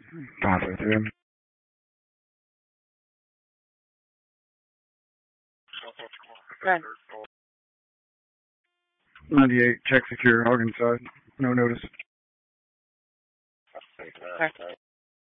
503. 98, check secure, hog inside. No notice.